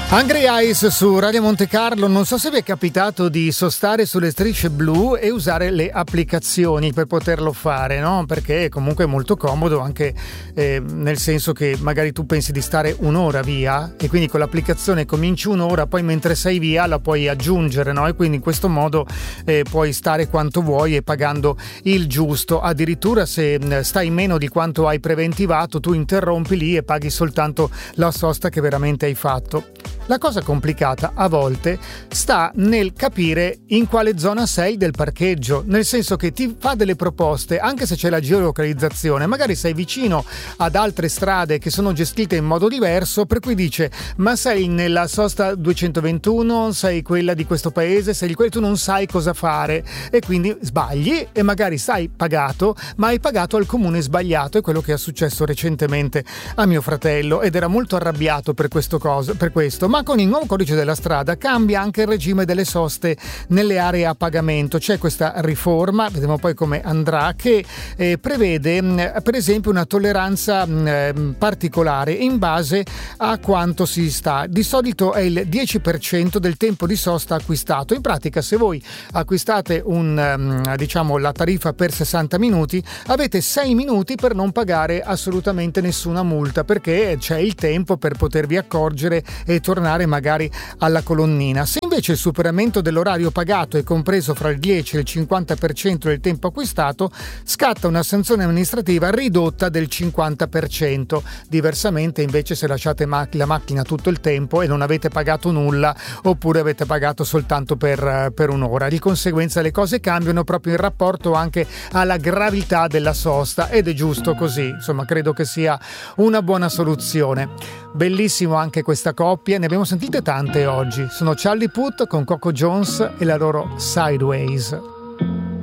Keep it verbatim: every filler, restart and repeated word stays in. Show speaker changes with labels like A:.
A: Angry Eyes su Radio Monte Carlo. Non so se vi è capitato di sostare sulle strisce blu e usare le applicazioni per poterlo fare, no? Perché comunque è molto comodo, anche eh, nel senso che magari tu pensi di stare un'ora via e quindi con l'applicazione cominci un'ora, poi mentre sei via la puoi aggiungere, no? E quindi in questo modo eh, puoi stare quanto vuoi e pagando il giusto. Addirittura se stai meno di quanto hai preventivato, tu interrompi lì e paghi soltanto la sosta che veramente hai fatto. La cosa complicata a volte sta nel capire in quale zona sei del parcheggio, nel senso che ti fa delle proposte, anche se c'è la geolocalizzazione, magari sei vicino ad altre strade che sono gestite in modo diverso, per cui dice: ma sei nella sosta duecentoventuno, sei quella di questo paese, sei di quello, tu non sai cosa fare e quindi sbagli e magari sai pagato, ma hai pagato al comune sbagliato. È quello che è successo recentemente a mio fratello ed era molto arrabbiato per questo cosa, per questo, ma con il nuovo codice della strada cambia anche il regime delle soste nelle aree a pagamento. C'è questa riforma, vedremo poi come andrà, che eh, prevede mh, per esempio una tolleranza mh, particolare in base a quanto si sta. Di solito è il dieci per cento del tempo di sosta acquistato. In pratica, se voi acquistate un um, diciamo la tariffa per sessanta minuti, avete sei minuti per non pagare assolutamente nessuna multa, perché c'è il tempo per potervi accorgere e tornare magari alla colonnina. Se invece il superamento dell'orario pagato è compreso fra il dieci e il cinquanta per cento del tempo acquistato, scatta una sanzione amministrativa ridotta del cinquanta per cento. Diversamente, invece, se lasciate mac- la macchina tutto il tempo e non avete pagato nulla, oppure avete pagato soltanto per, per un'ora. Di conseguenza le cose cambiano proprio in rapporto anche alla gravità della sosta, ed è giusto così. Insomma, credo che sia una buona soluzione. Bellissimo anche questa coppia, ne abbiamo sentite tante oggi. Sono Charlie Puth con Coco Jones e la loro Sideways.